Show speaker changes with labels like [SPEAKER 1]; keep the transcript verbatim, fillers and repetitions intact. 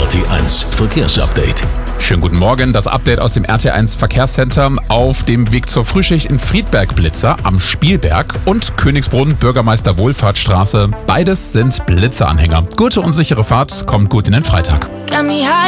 [SPEAKER 1] T eins Verkehrsupdate.
[SPEAKER 2] Schönen guten Morgen, das Update aus dem R T eins Verkehrscenter. Auf dem Weg zur Frühschicht in Friedberg Blitzer am Spielberg und Königsbrunn Bürgermeister Wohlfahrtsstraße. Beides sind Blitzeranhänger. Gute und sichere Fahrt, kommt gut in den Freitag.